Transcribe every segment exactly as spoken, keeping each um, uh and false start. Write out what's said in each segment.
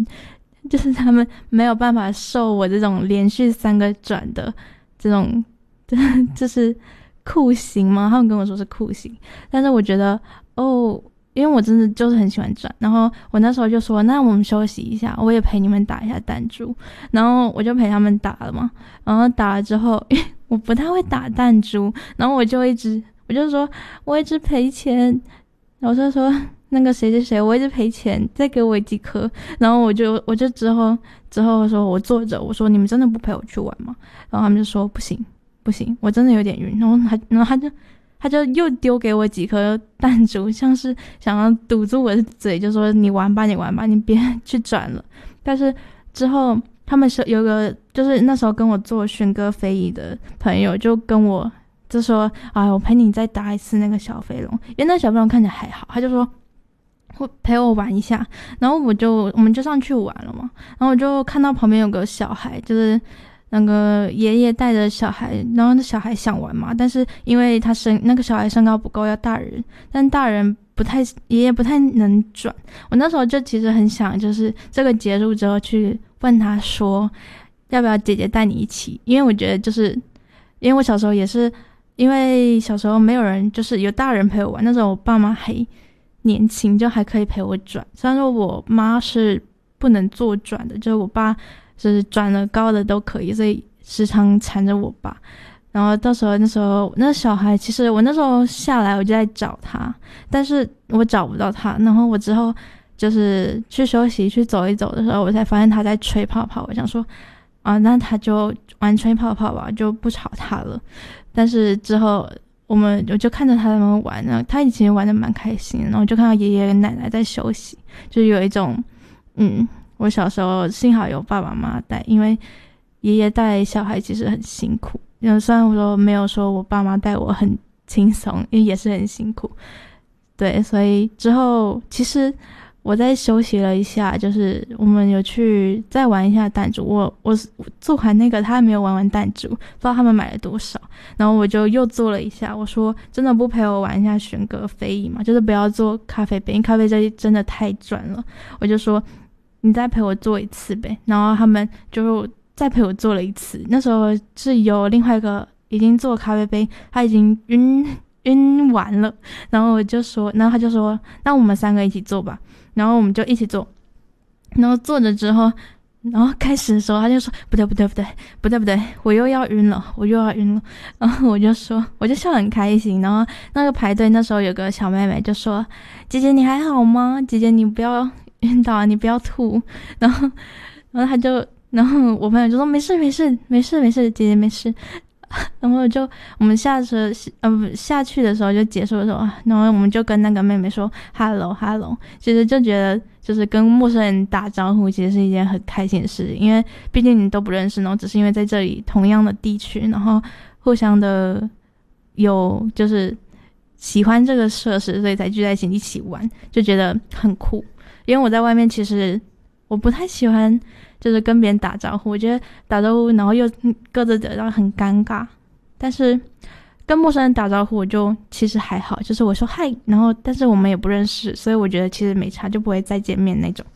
晕，就是他们没有办法受我这种连续三个转的这种就是酷刑吗？他们跟我说是酷刑，但是我觉得哦，因为我真的就是很喜欢转，然后我那时候就说那我们休息一下，我也陪你们打一下弹珠，然后我就陪他们打了嘛，然后打了之后因为我不太会打弹珠，然后我就一直我就说我一直赔钱，老师说那个谁谁谁我一直赔钱，再给我几颗，然后我就我就之后之后说我坐着，我说你们真的不陪我去玩吗？然后他们就说不行不行，我真的有点晕，然后他然后他就他就又丢给我几颗弹珠，像是想要堵住我的嘴，就说你玩吧你玩吧，你别去转了。但是之后他们是有个就是那时候跟我做旋鸽飞翼的朋友就跟我就说啊，我陪你再打一次那个小飞龙，因为那小飞龙看起来还好，他就说会陪我玩一下，然后我就我们就上去玩了嘛，然后我就看到旁边有个小孩，就是那个爷爷带着小孩，然后那小孩想玩嘛，但是因为他身那个小孩身高不够，要大人，但大人不太爷爷不太能转。我那时候就其实很想，就是这个结束之后去问他说，要不要姐姐带你一起？因为我觉得就是因为我小时候也是，因为小时候没有人，就是有大人陪我玩，那时候我爸妈还年轻，就还可以陪我转。虽然说我妈是不能做转的，就是我爸就是转了高的都可以，所以时常缠着我爸。然后到时候那时候那小孩，其实我那时候下来我就在找他，但是我找不到他。然后我之后就是去休息去走一走的时候，我才发现他在吹泡泡。我想说啊，那他就玩吹泡泡吧，就不吵他了。但是之后我们我就看着他们玩，然后他以前玩的蛮开心的，然后就看到爷爷跟奶奶在休息，就有一种嗯，我小时候幸好有爸爸妈妈带，因为爷爷带小孩其实很辛苦。虽然我说没有说我爸妈带我很轻松，因为也是很辛苦。对，所以之后其实我在休息了一下，就是我们有去再玩一下弹珠。我我做完那个他还没有玩完弹珠，不知道他们买了多少，然后我就又做了一下。我说真的不陪我玩一下旋鸽飞翼嘛，就是不要做咖啡杯，因为咖啡杯真的太转了。我就说你再陪我做一次呗，然后他们就再陪我做了一次。那时候是有另外一个已经做咖啡杯，他已经晕晕完了，然后我就说，然后他就说那我们三个一起做吧，然后我们就一起做。然后做着之后，然后开始的时候他就说不对不对不对不对不对，我又要晕了我又要晕了。然后我就说我就笑很开心。然后那个排队那时候有个小妹妹就说姐姐你还好吗？姐姐你不要晕倒啊，你不要吐。然后然后他就然后我朋友就说没事没事没事没事姐姐没事。然后就我们下车呃不下去的时候就结束的时候，然后我们就跟那个妹妹说 hello hello， 其实就觉得就是跟陌生人打招呼其实是一件很开心的事，因为毕竟你都不认识，然后只是因为在这里同样的地区，然后互相的有就是喜欢这个设施，所以才聚在一起一起玩，就觉得很酷。因为我在外面其实我不太喜欢就是跟别人打招呼，我觉得打招呼然后又各自得到很尴尬。但是跟陌生人打招呼我就其实还好，就是我说嗨，然后但是我们也不认识，所以我觉得其实没差，就不会再见面那种。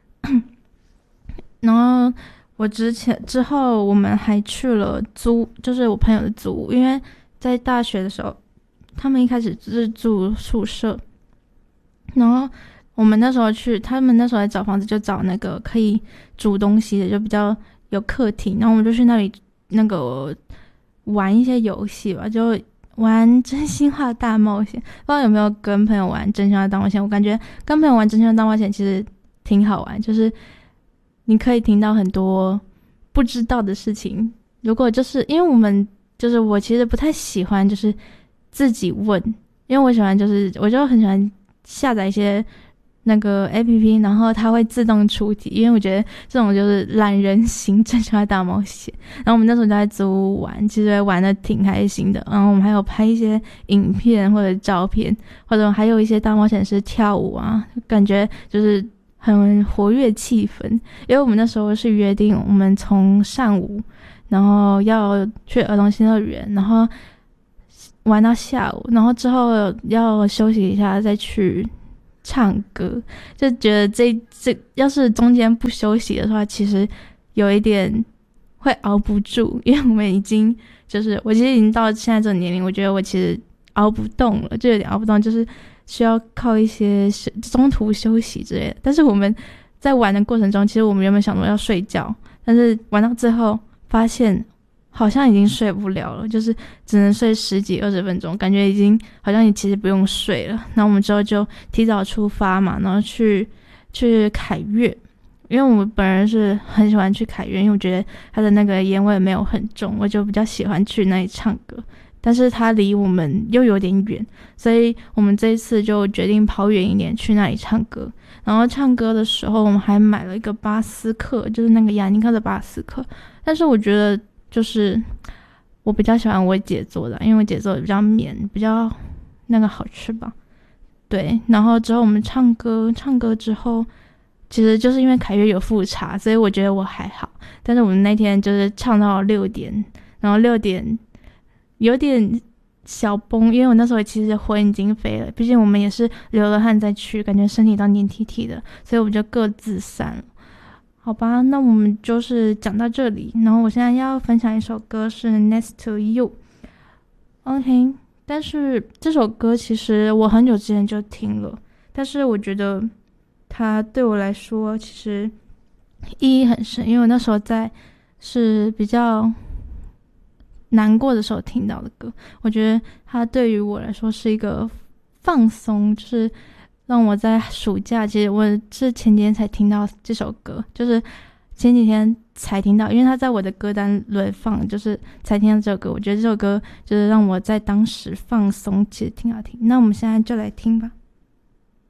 然后我之前之后我们还去了租，就是我朋友的租屋，因为在大学的时候他们一开始是住宿舍，然后我们那时候去，他们那时候在找房子，就找那个可以煮东西的，就比较有客厅，然后我们就去那里那个玩一些游戏吧，就玩真心话大冒险。不知道有没有跟朋友玩真心话大冒险？我感觉跟朋友玩真心话大冒险其实挺好玩，就是你可以听到很多不知道的事情。如果就是因为我们就是我其实不太喜欢就是自己问，因为我喜欢就是我就很喜欢下载一些那个 A P P， 然后它会自动出题，因为我觉得这种就是懒人型真心话大冒险。然后我们那时候就在租屋玩，其实玩的挺开心的。然后我们还有拍一些影片或者照片，或者还有一些大冒险是跳舞啊，感觉就是很活跃气氛。因为我们那时候是约定我们从上午然后要去儿童新乐园，然后玩到下午，然后之后要休息一下再去唱歌，就觉得这这要是中间不休息的话，其实有一点会熬不住，因为我们已经就是我其实已经到现在这个年龄，我觉得我其实熬不动了，就有点熬不动，就是需要靠一些中途休息之类的。但是我们在玩的过程中，其实我们原本想说要睡觉，但是玩到最后发现好像已经睡不了了，就是只能睡十几二十分钟，感觉已经好像你其实不用睡了。然后我们之后就提早出发嘛，然后去去凯悦，因为我们本人是很喜欢去凯悦，因为我觉得它的那个烟味没有很重，我就比较喜欢去那里唱歌。但是它离我们又有点远，所以我们这一次就决定跑远一点去那里唱歌。然后唱歌的时候，我们还买了一个巴斯克，就是那个雅尼克的巴斯克。但是我觉得就是我比较喜欢我姐做的，因为我姐做的比较绵，比较那个好吃吧。对，然后之后我们唱歌，唱歌之后，其实就是因为凯悦有副茶，所以我觉得我还好。但是我们那天就是唱到六点，然后六点有点小崩，因为我那时候其实魂已经飞了，毕竟我们也是流了汗再去，感觉身体都黏 T T 的，所以我们就各自散了。好吧，那我们就是讲到这里，然后我现在要分享一首歌是 Next to You。 OK， 但是这首歌其实我很久之前就听了，但是我觉得它对我来说其实意义很深，因为我那时候在是比较难过的时候听到的歌，我觉得它对于我来说是一个放松，就是让我在暑假，其实我是前几天才听到这首歌，就是前几天才听到，因为它在我的歌单轮放，就是才听到这首歌。我觉得这首歌就是让我在当时放松，其实挺好听。那我们现在就来听吧。